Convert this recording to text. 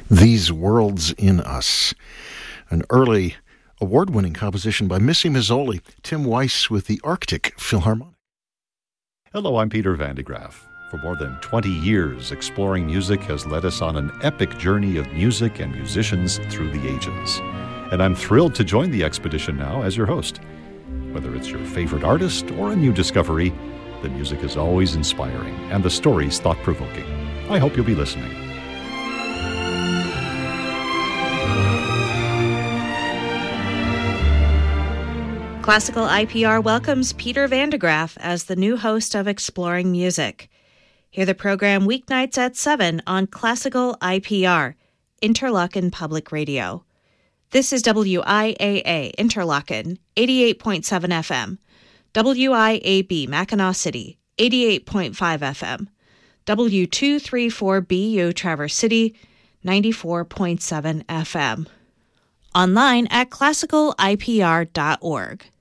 These Worlds in Us, an early award-winning composition by Missy Mazzoli, Tim Weiss with the Arctic Philharmonic. Hello, I'm Peter Van de Graaff. For more than 20 years, Exploring Music has led us on an epic journey of music and musicians through the ages. And I'm thrilled to join the expedition now as your host. Whether it's your favorite artist or a new discovery, the music is always inspiring and the stories thought-provoking. I hope you'll be listening. Classical IPR welcomes Peter Van de Graaff as the new host of Exploring Music. Hear the program weeknights at 7 on Classical IPR, Interlochen Public Radio. This is WIAA Interlochen, 88.7 FM, WIAB Mackinac City, 88.5 FM, W234BU Traverse City, 94.7 FM. Online at classicalipr.org.